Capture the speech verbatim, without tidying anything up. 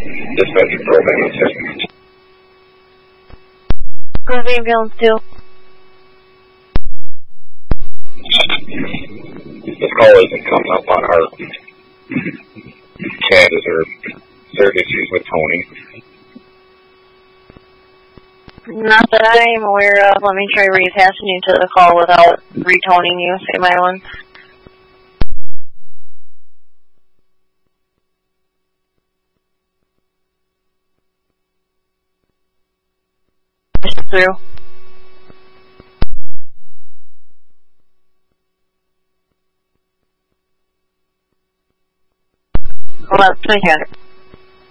Dispatcher program assessment. Go to the ambulance too. This call isn't coming up on our chat. Is there, is there issues with Tony? Not that I am aware of. Let me try reattaching you to the call without retoning you. Say my one. Through. Hold on, twenty-two hundred.